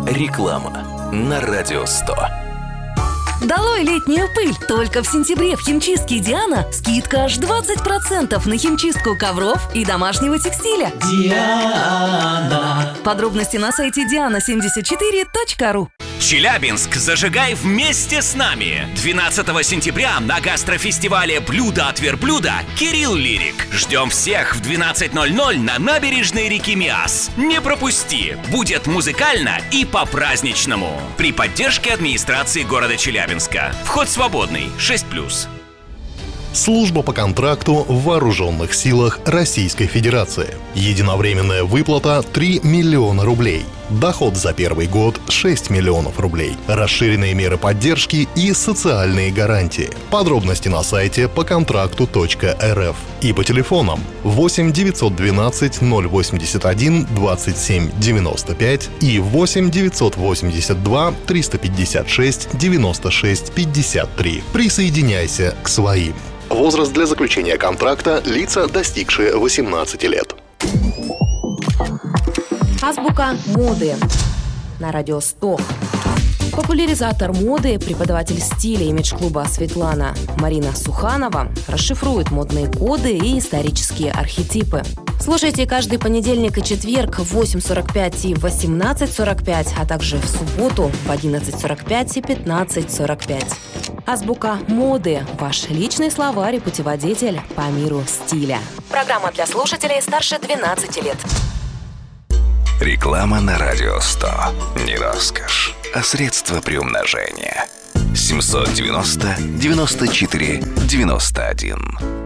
Реклама на Радио 100. Долой летнюю пыль! Только в сентябре в химчистке «Диана» скидка аж 20% на химчистку ковров и домашнего текстиля. Диана. Подробности на сайте diana74.ru. Челябинск, зажигай вместе с нами! 12 сентября на гастрофестивале «Блюдо от верблюда» Кирилл Лирик. Ждем всех в 12:00 на набережной реки Миас. Не пропусти! Будет музыкально и по-праздничному. При поддержке администрации города Челябинска. Вход свободный, 6+. Служба по контракту в Вооруженных силах Российской Федерации. Единовременная выплата 3 миллиона рублей. Доход за первый год 6 миллионов рублей. Расширенные меры поддержки и социальные гарантии. Подробности на сайте поконтракту.рф и по телефонам 8 912 081 27 95 и 8 982 356 96 53. Присоединяйся к своим. Возраст для заключения контракта – лица, достигшие 18 лет. Азбука моды на Радио 100. Популяризатор моды, преподаватель стиля имидж-клуба Светлана Марина Суханова расшифрует модные коды и исторические архетипы. Слушайте каждый понедельник и четверг в 8:45 и 18:45, а также в субботу в 11:45 и 15:45. Азбука моды – ваш личный словарь и путеводитель по миру стиля. Программа для слушателей старше 12 лет. Реклама на Радио 100. Не роскошь, а средство приумножения. 790 94 91.